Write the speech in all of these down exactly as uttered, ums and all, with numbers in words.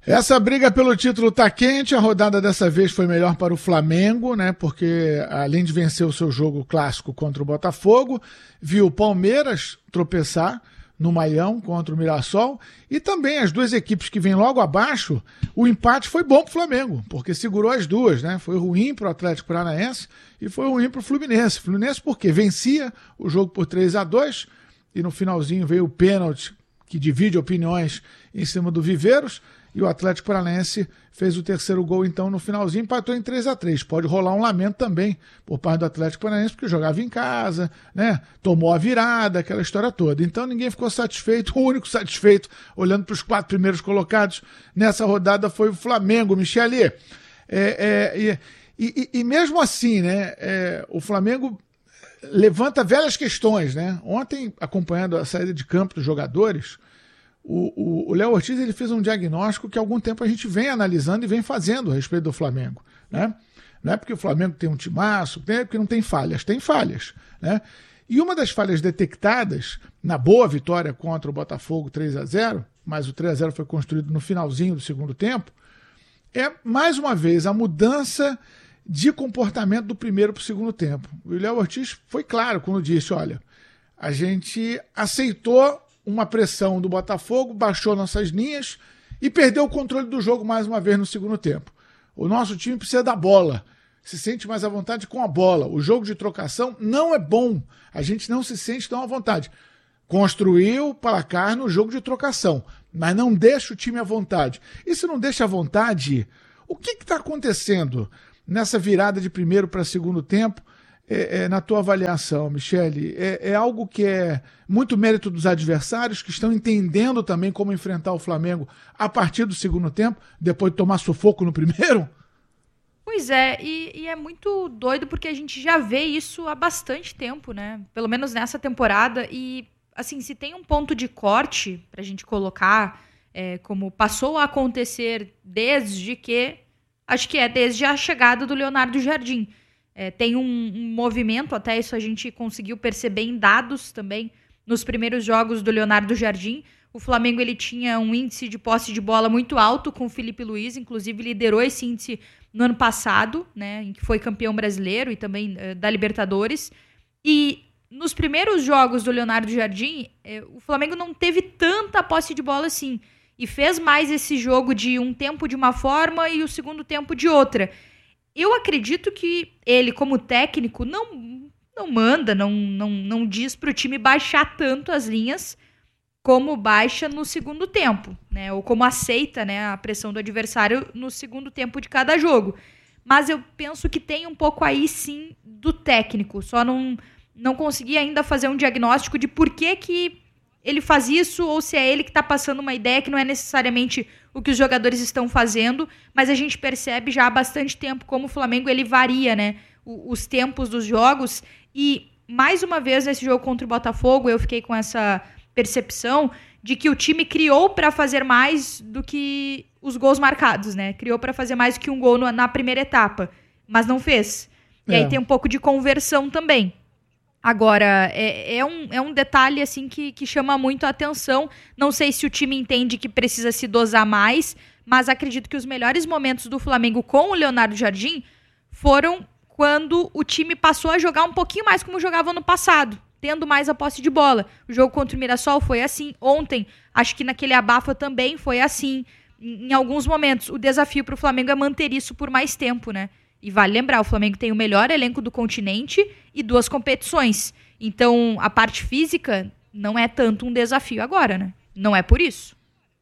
Essa briga pelo título tá quente, a rodada dessa vez foi melhor para o Flamengo, né? Porque além de vencer o seu jogo clássico contra o Botafogo, viu o Palmeiras tropeçar no Maião contra o Mirassol, e também as duas equipes que vêm logo abaixo, o empate foi bom para o Flamengo, porque segurou as duas, né? Foi ruim para o Atlético Paranaense e foi ruim para o Fluminense. Fluminense porque vencia o jogo por três a dois e no finalzinho veio o pênalti que divide opiniões em cima do Viveiros, e o Atlético Paranaense fez o terceiro gol, então, no finalzinho, empatou em três a três. Pode rolar um lamento também por parte do Atlético Paranaense, porque jogava em casa, né? Tomou a virada, aquela história toda. Então, ninguém ficou satisfeito. O único satisfeito, olhando para os quatro primeiros colocados nessa rodada, foi o Flamengo. Michele, é, é, e, e, e mesmo assim, né? É, o Flamengo levanta velhas questões, né? Ontem, acompanhando a saída de campo dos jogadores, o Léo Ortiz ele fez um diagnóstico que há algum tempo a gente vem analisando e vem fazendo a respeito do Flamengo, né? Não é porque o Flamengo tem um timaço, é porque não tem falhas, tem falhas, né? E uma das falhas detectadas na boa vitória contra o Botafogo três a zero, mas o três a zero foi construído no finalzinho do segundo tempo, é mais uma vez a mudança de comportamento do primeiro para o segundo tempo. O Léo Ortiz foi claro quando disse, olha, a gente aceitou uma pressão do Botafogo, baixou nossas linhas e perdeu o controle do jogo mais uma vez no segundo tempo. O nosso time precisa da bola, se sente mais à vontade com a bola. O jogo de trocação não é bom, a gente não se sente tão à vontade. Construiu o placar no jogo de trocação, mas não deixa o time à vontade. E se não deixa à vontade, o que está acontecendo nessa virada de primeiro para segundo tempo? É, é, na tua avaliação, Michele, é, é algo que é muito mérito dos adversários, que estão entendendo também como enfrentar o Flamengo a partir do segundo tempo, depois de tomar sufoco no primeiro? Pois é, e, e é muito doido porque a gente já vê isso há bastante tempo, né? Pelo menos nessa temporada. E, assim, se tem um ponto de corte pra gente colocar, é, como passou a acontecer desde que, acho que é desde a chegada do Leonardo Jardim. É, tem um, um movimento, até isso a gente conseguiu perceber em dados também, nos primeiros jogos do Leonardo Jardim. O Flamengo ele tinha um índice de posse de bola muito alto com o Felipe Luiz, inclusive liderou esse índice no ano passado, né, em que foi campeão brasileiro e também uh, da Libertadores. E nos primeiros jogos do Leonardo Jardim, eh, o Flamengo não teve tanta posse de bola assim, e fez mais esse jogo de um tempo de uma forma e o segundo tempo de outra. Eu acredito que ele, como técnico, não, não manda, não, não, não diz para o time baixar tanto as linhas como baixa no segundo tempo, né? Ou como aceita, né, a pressão do adversário no segundo tempo de cada jogo. Mas eu penso que tem um pouco aí, sim, do técnico. Só não, não consegui ainda fazer um diagnóstico de por que, que ele faz isso, ou se é ele que está passando uma ideia que não é necessariamente o que os jogadores estão fazendo, mas a gente percebe já há bastante tempo como o Flamengo ele varia, né, os tempos dos jogos. E, mais uma vez, nesse jogo contra o Botafogo, eu fiquei com essa percepção de que o time criou para fazer mais do que os gols marcados, né? Criou para fazer mais do que um gol no, na primeira etapa, mas não fez. E é. Aí tem um pouco de conversão também. Agora, é, é, um, é um detalhe assim que, que chama muito a atenção. Não sei se o time entende que precisa se dosar mais, mas acredito que os melhores momentos do Flamengo com o Leonardo Jardim foram quando o time passou a jogar um pouquinho mais como jogava no passado, tendo mais a posse de bola. O jogo contra o Mirassol foi assim. Ontem, acho que naquele abafa também foi assim. Em, em alguns momentos, o desafio para o Flamengo é manter isso por mais tempo, né? E vale lembrar, o Flamengo tem o melhor elenco do continente e duas competições. Então, a parte física não é tanto um desafio agora, né? Não é por isso.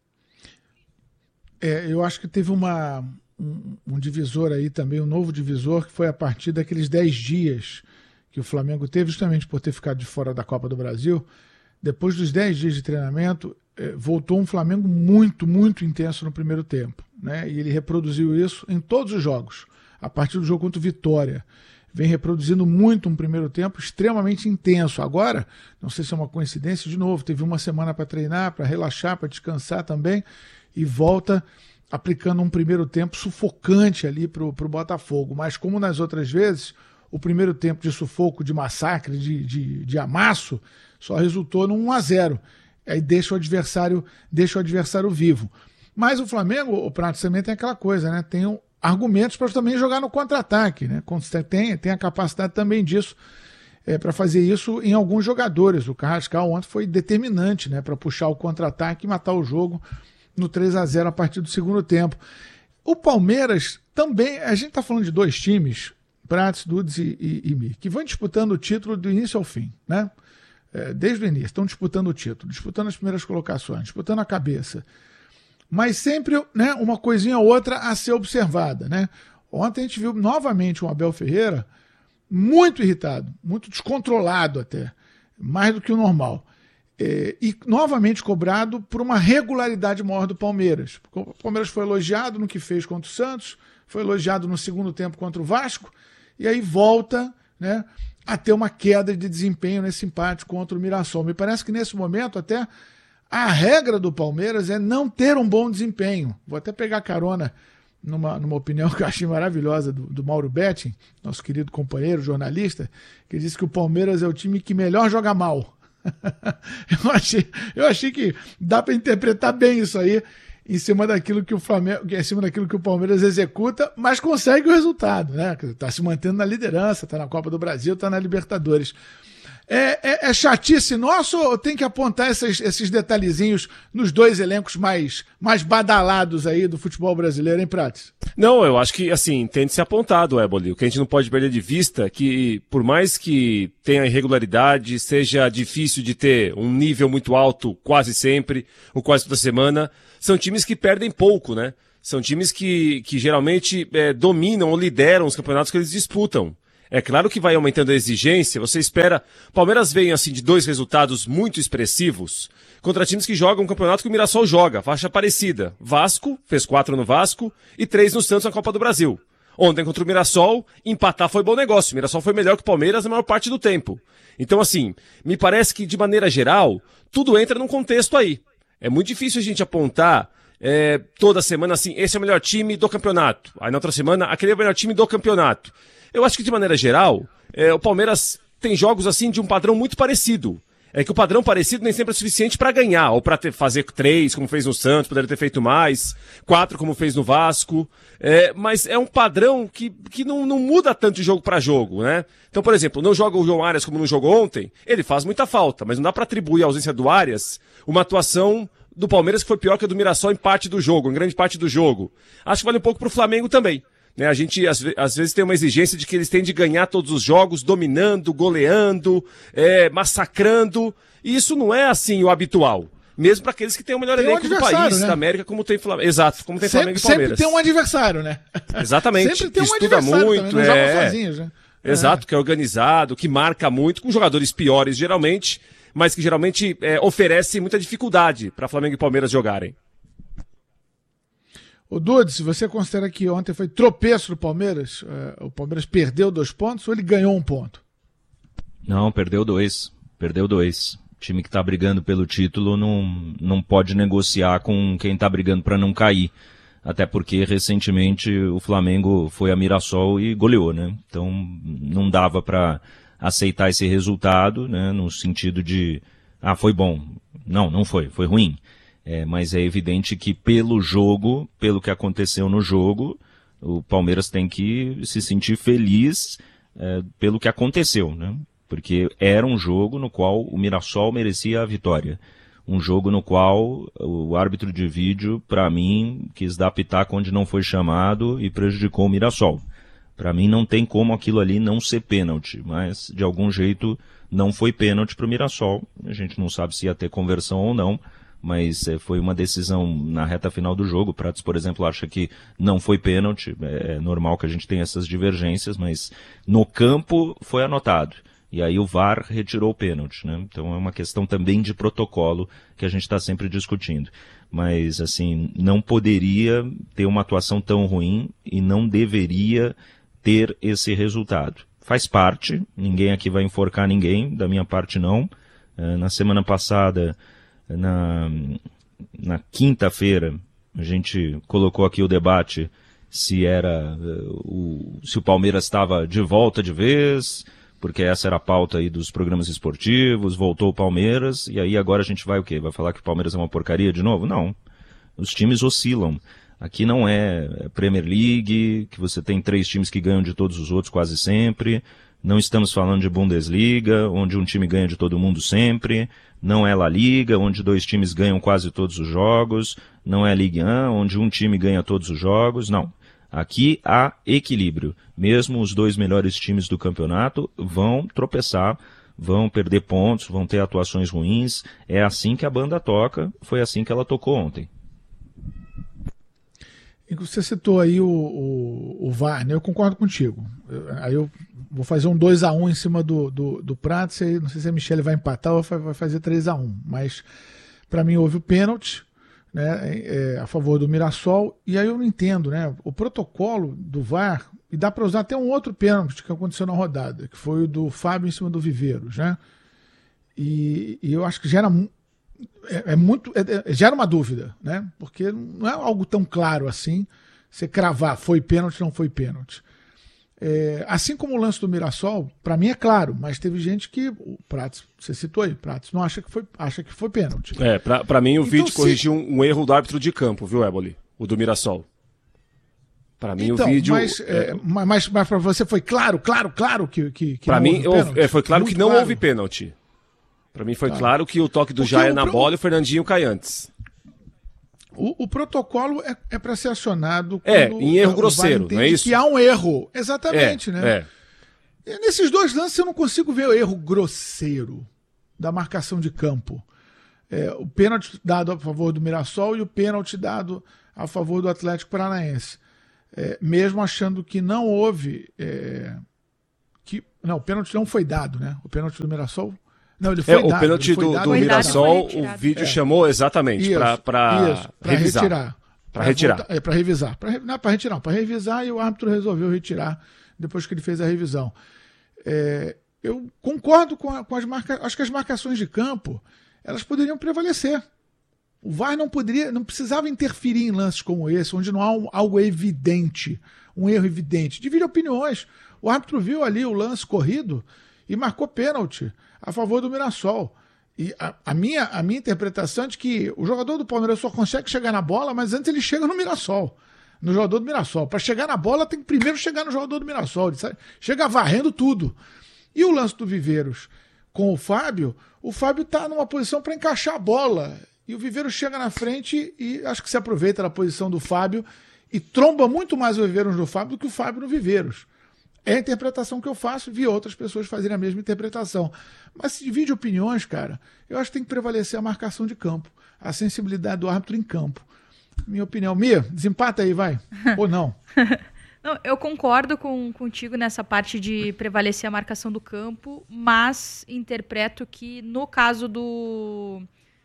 É, eu acho que teve uma, um, um divisor aí também, um novo divisor, que foi a partir daqueles dez dias que o Flamengo teve, justamente por ter ficado de fora da Copa do Brasil. Depois dos dez dias de treinamento, eh, voltou um Flamengo muito, muito intenso no primeiro tempo, né? E ele reproduziu isso em todos os jogos. A partir do jogo contra o Vitória, vem reproduzindo muito um primeiro tempo extremamente intenso. Agora, não sei se é uma coincidência, de novo, teve uma semana para treinar, para relaxar, para descansar também, e volta aplicando um primeiro tempo sufocante ali para o Botafogo. Mas como nas outras vezes, o primeiro tempo de sufoco, de massacre, de, de, de amasso, só resultou num um a zero. Aí deixa o adversário, deixa o adversário vivo. Mas o Flamengo, o Prato, também tem aquela coisa, né? Tem um, argumentos para também jogar no contra-ataque, né? Tem, tem a capacidade também disso, é, para fazer isso em alguns jogadores. O Carrascal ontem foi determinante, né? Para puxar o contra-ataque e matar o jogo no três a zero a partir do segundo tempo. O Palmeiras também, a gente está falando de dois times, Pratos, Dudes e, e, e Mir, que vão disputando o título do início ao fim, né? É, desde o início, estão disputando o título, disputando as primeiras colocações, disputando a cabeça. Mas sempre, né, uma coisinha ou outra a ser observada, né? Ontem a gente viu novamente o Abel Ferreira muito irritado, muito descontrolado até, mais do que o normal. É, e novamente cobrado por uma regularidade maior do Palmeiras. O Palmeiras foi elogiado no que fez contra o Santos, foi elogiado no segundo tempo contra o Vasco, e aí volta, né, a ter uma queda de desempenho nesse empate contra o Mirassol. Me parece que nesse momento até a regra do Palmeiras é não ter um bom desempenho. Vou até pegar carona numa, numa opinião que eu achei maravilhosa do, do Mauro Betting, nosso querido companheiro, jornalista, que disse que o Palmeiras é o time que melhor joga mal. eu, achei, eu achei que dá para interpretar bem isso aí em cima daquilo que o Flamengo, em cima daquilo que o Palmeiras executa, mas consegue o resultado, né? Está se mantendo na liderança, está na Copa do Brasil, está na Libertadores. É, é, é chatice nosso ou tem que apontar esses, esses detalhezinhos nos dois elencos mais, mais badalados aí do futebol brasileiro, hein, Prates? Não, eu acho que, assim, tem de ser apontado, Éboli. O que a gente não pode perder de vista é que, por mais que tenha irregularidade, seja difícil de ter um nível muito alto quase sempre, ou quase toda semana, são times que perdem pouco, né? São times que, que geralmente é, dominam ou lideram os campeonatos que eles disputam. É claro que vai aumentando a exigência, você espera... Palmeiras vem assim de dois resultados muito expressivos contra times que jogam um campeonato que o Mirassol joga, faixa parecida. Vasco, fez quatro no Vasco e três no Santos na Copa do Brasil. Ontem contra o Mirassol, empatar foi bom negócio. O Mirassol foi melhor que o Palmeiras na maior parte do tempo. Então assim, me parece que de maneira geral, tudo entra num contexto aí. É muito difícil a gente apontar é, toda semana assim, esse é o melhor time do campeonato. Aí na outra semana, aquele é o melhor time do campeonato. Eu acho que, de maneira geral, é, o Palmeiras tem jogos assim de um padrão muito parecido. É que o padrão parecido nem sempre é suficiente para ganhar, ou para fazer três, como fez no Santos, poderia ter feito mais, quatro, como fez no Vasco. É, mas é um padrão que, que não, não muda tanto de jogo para jogo, né? Então, por exemplo, não joga o João Arias como não jogou ontem, ele faz muita falta, mas não dá para atribuir à ausência do Arias uma atuação do Palmeiras que foi pior que a do Mirassol em parte do jogo, em grande parte do jogo. Acho que vale um pouco pro Flamengo também. Né, a gente, às, às vezes, tem uma exigência de que eles têm de ganhar todos os jogos, dominando, goleando, é, massacrando. E isso não é, assim, o habitual. Mesmo para aqueles que têm o melhor elenco um do país, né? Da América, como tem Flamengo. Exato, como tem Flamengo sempre, e Palmeiras. Sempre tem um adversário, né? Exatamente. Sempre tem um estuda adversário muito, também, não é... joga sozinhos, né? Exato, que é organizado, que marca muito, com jogadores piores, geralmente, mas que geralmente é, oferece muita dificuldade para Flamengo e Palmeiras jogarem. O Dude, se você considera que ontem foi tropeço do Palmeiras, uh, o Palmeiras perdeu dois pontos ou ele ganhou um ponto? Não, perdeu dois. Perdeu dois. O time que está brigando pelo título não, não pode negociar com quem está brigando para não cair. Até porque recentemente o Flamengo foi a Mirassol e goleou, né? Então não dava para aceitar esse resultado, né? No sentido de, ah, foi bom. Não, não foi, foi ruim. É, mas é evidente que pelo jogo, pelo que aconteceu no jogo, o Palmeiras tem que se sentir feliz é, pelo que aconteceu, né? Porque era um jogo no qual o Mirassol merecia a vitória. Um jogo no qual o árbitro de vídeo, para mim, quis dar pitaco onde não foi chamado e prejudicou o Mirassol. Para mim não tem como aquilo ali não ser pênalti, mas de algum jeito não foi pênalti para o Mirassol. A gente não sabe se ia ter conversão ou não, mas é, foi uma decisão na reta final do jogo. O Pratos, por exemplo, acha que não foi pênalti. É normal que a gente tenha essas divergências, mas no campo foi anotado. E aí o V A R retirou o pênalti, né? Então é uma questão também de protocolo que a gente está sempre discutindo. Mas, assim, não poderia ter uma atuação tão ruim e não deveria ter esse resultado. Faz parte, ninguém aqui vai enforcar ninguém, da minha parte não. Na semana passada, na, na quinta-feira, a gente colocou aqui o debate se era o, se o Palmeiras estava de volta de vez, porque essa era a pauta aí dos programas esportivos, voltou o Palmeiras, e aí agora a gente vai o quê? Vai falar que o Palmeiras é uma porcaria de novo? Não. Os times oscilam. Aqui não é Premier League, que você tem três times que ganham de todos os outros quase sempre. Não estamos falando de Bundesliga, onde um time ganha de todo mundo sempre. Não é La Liga, onde dois times ganham quase todos os jogos. Não é Ligue um, onde um time ganha todos os jogos. Não. Aqui há equilíbrio. Mesmo os dois melhores times do campeonato vão tropeçar, vão perder pontos, vão ter atuações ruins. É assim que a banda toca, foi assim que ela tocou ontem. Você citou aí o, o, o V A R, né? Eu concordo contigo. Eu, aí eu vou fazer um dois a um em cima do, do, do Prats, aí não sei se a Michele vai empatar ou vai fazer três a um, mas para mim houve o pênalti, né, é, a favor do Mirassol, e aí eu não entendo, né? O protocolo do V A R, e dá para usar até um outro pênalti que aconteceu na rodada, que foi o do Fábio em cima do Viveiros, né? E, e eu acho que gera É, é muito, é, é, gera uma dúvida, né? Porque não é algo tão claro assim, você cravar foi pênalti, não foi pênalti. É, assim como o lance do Mirassol, para mim é claro, mas teve gente que, o Prats, você citou aí, Prats, não acha que foi, acha que foi pênalti. É, pra, pra mim o então, vídeo se... corrigiu um, um erro do árbitro de campo, viu, Éboli? O do Mirassol. Para mim então, o vídeo... Mas, é... é, mas, mas para você foi claro, claro, claro que, que, que para mim houve é, foi claro Muito que não claro. houve pênalti. Para mim foi Tá. claro que o toque do Porque Jair o na pro- bola e o Fernandinho cai antes. O, o protocolo é, é para ser acionado É, quando em erro o V A R grosseiro, entende não é isso? que há um erro. Exatamente, é, né? é. E nesses dois lances eu não consigo ver o erro grosseiro da marcação de campo. É, o pênalti dado a favor do Mirassol e o pênalti dado a favor do Atlético Paranaense. É, mesmo achando que não houve... é, que, não, o pênalti não foi dado, né? O pênalti do Mirassol... Não, ele foi É, dado. o pênalti ele foi do, dado do e Mirassol, retirado. o vídeo É. chamou exatamente Isso, para isso, pra revisar. retirar. Para retirar. voltar- é, para revisar. Pra, re- não é para retirar, não, para revisar e o árbitro resolveu retirar depois que ele fez a revisão. É, eu concordo com, a- com as marcações. Acho que as marcações de campo elas poderiam prevalecer. O V A R não poderia, não precisava interferir em lances como esse, onde não há um- algo evidente, um erro evidente. Divide opiniões. O árbitro viu ali o lance corrido e marcou pênalti a favor do Mirassol. E a, a minha, a minha interpretação é de que o jogador do Palmeiras só consegue chegar na bola, mas antes ele chega no Mirassol. No jogador do Mirassol. Para chegar na bola, tem que primeiro chegar no jogador do Mirassol. Ele sai- chega varrendo tudo. E o lance do Viveiros com o Fábio, o Fábio está numa posição para encaixar a bola. E o Viveiros chega na frente e acho que se aproveita da posição do Fábio e tromba muito mais o Viveiros no Fábio do que o Fábio no Viveiros. É a interpretação que eu faço, vi outras pessoas fazerem a mesma interpretação. Mas se divide opiniões, cara, eu acho que tem que prevalecer a marcação de campo, a sensibilidade do árbitro em campo. Minha opinião. Mia, desempata aí, vai. Ou não? Não, eu concordo com, contigo nessa parte de prevalecer a marcação do campo, mas interpreto que no caso do,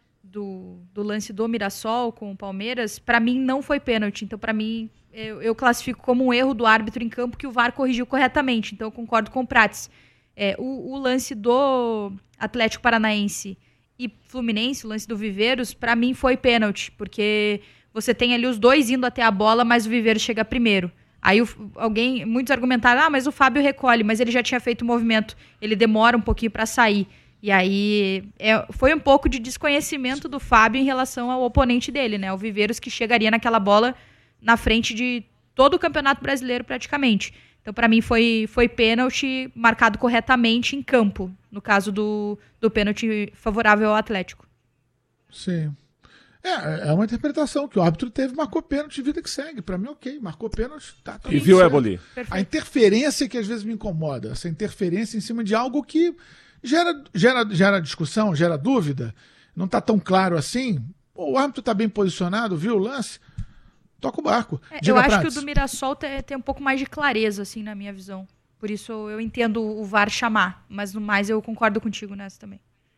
do, do lance do Mirassol com o Palmeiras, para mim não foi pênalti. Então, para mim, eu, eu classifico como um erro do árbitro em campo que o V A R corrigiu corretamente. Então, eu concordo com o Prats. É, o, o lance do Atlético Paranaense e Fluminense, o lance do Viveiros, para mim foi pênalti, porque você tem ali os dois indo até a bola, mas o Viveiros chega primeiro. Aí o, alguém, muitos argumentaram, ah, mas o Fábio recolhe, mas ele já tinha feito o movimento, ele demora um pouquinho para sair. E aí é, foi um pouco de desconhecimento do Fábio em relação ao oponente dele, né? O Viveiros que chegaria naquela bola na frente de todo o Campeonato Brasileiro praticamente. Então, para mim, foi, foi pênalti marcado corretamente em campo, no caso do, do pênalti favorável ao Atlético. Sim. É, é uma interpretação que o árbitro teve, marcou pênalti, vida que segue. Para mim, ok, marcou pênalti, tá, tá E tudo viu, certo. Éboli? Perfeito. A interferência que às vezes me incomoda, essa interferência em cima de algo que gera, gera, gera discussão, gera dúvida, não está tão claro assim. Pô, o árbitro está bem posicionado, viu o lance, toca o barco. É, Diga, eu acho Prats. que o do Mirassol tem, tem um pouco mais de clareza, assim, na minha visão. Por isso eu entendo o V A R chamar, mas no mais eu concordo contigo nessa também.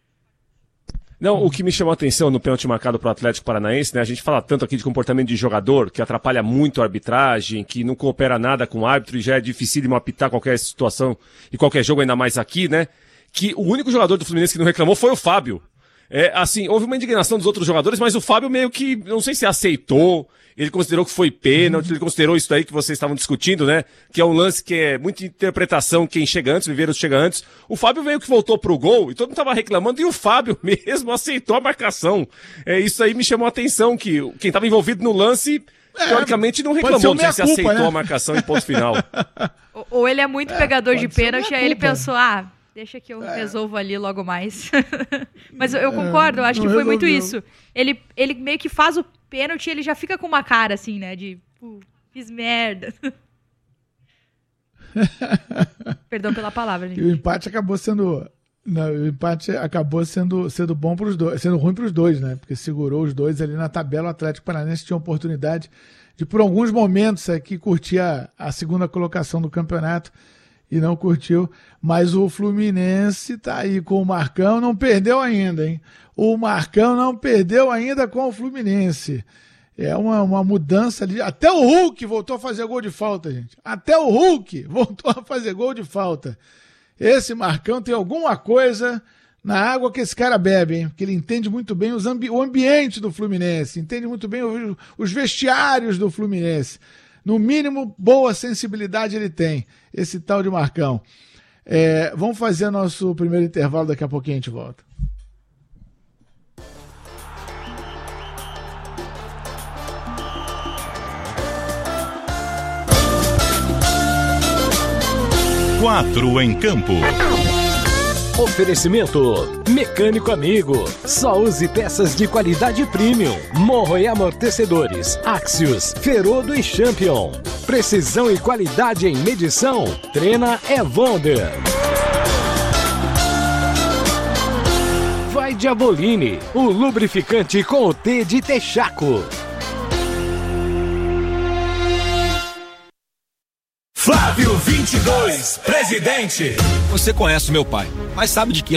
Não, o que me chamou a atenção no pênalti marcado para o Atlético Paranaense, né? A gente fala tanto aqui de comportamento de jogador, que atrapalha muito a arbitragem, que não coopera nada com o árbitro e já é dificílimo apitar qualquer situação e qualquer jogo, ainda mais aqui, né? Que o único jogador do Fluminense que não reclamou foi o Fábio. É, assim, houve uma indignação dos outros jogadores, mas o Fábio meio que, não sei se aceitou, ele considerou que foi pênalti, ele considerou isso daí que vocês estavam discutindo, né? Que é um lance que é muita interpretação, quem chega antes, Viveiros chega antes. O Fábio veio que voltou pro gol e todo mundo tava reclamando e o Fábio mesmo aceitou a marcação. É, isso aí me chamou a atenção, que quem tava envolvido no lance, é, teoricamente não reclamou, não sei se culpa, aceitou, né? A marcação e ponto final. Ou, ou ele é muito é, pegador de pênalti, aí ele pensou, ah... Deixa que eu é. resolvo ali logo mais. Mas eu, eu concordo, eu acho é, que foi muito isso. Ele, ele meio que faz o pênalti e ele já fica com uma cara assim, né? De, pô, fiz merda. Perdão pela palavra, gente. E o empate acabou sendo... Não, o empate acabou sendo, sendo bom para os dois, sendo ruim para os dois, né? Porque segurou os dois ali na tabela. O Atlético Paranaense tinha a oportunidade de, por alguns momentos aqui, curtir a, a segunda colocação do campeonato. E não curtiu, mas o Fluminense tá aí com o Marcão, não perdeu ainda, hein? O Marcão não perdeu ainda com o Fluminense. É uma, uma mudança ali. Até o Hulk voltou a fazer gol de falta, gente. Até o Hulk voltou a fazer gol de falta. Esse Marcão tem alguma coisa na água que esse cara bebe, hein? Porque ele entende muito bem os ambi- o ambiente do Fluminense, entende muito bem os, os vestiários do Fluminense. No mínimo, boa sensibilidade ele tem, esse tal de Marcão. É, vamos fazer nosso primeiro intervalo, daqui a pouquinho a gente volta. Quatro em campo. Oferecimento Mecânico Amigo. Só use peças de qualidade premium. Morro e amortecedores Axios, Ferodo e Champion. Precisão e qualidade em medição. Trena Evonder. Vai de Abolini, o lubrificante com o T de Texaco. Flávio vinte e dois, presidente. Você conhece meu pai, mas sabe de que